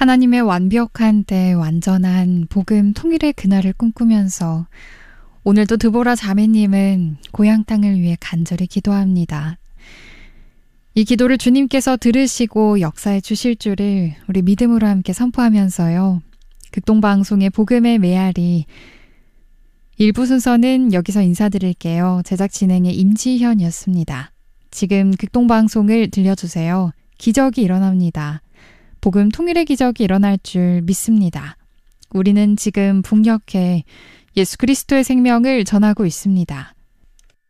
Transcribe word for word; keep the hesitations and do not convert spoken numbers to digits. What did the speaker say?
하나님의 완벽한 때 완전한 복음 통일의 그날을 꿈꾸면서 오늘도 드보라 자매님은 고향 땅을 위해 간절히 기도합니다. 이 기도를 주님께서 들으시고 역사해 주실 줄을 우리 믿음으로 함께 선포하면서요. 극동방송의 복음의 메아리 일부 순서는 여기서 인사드릴게요. 제작 진행의 임지현이었습니다. 지금 극동방송을 들려주세요. 기적이 일어납니다. 복음 통일의 기적이 일어날 줄 믿습니다. 우리는 지금 북녘에 예수 그리스도의 생명을 전하고 있습니다.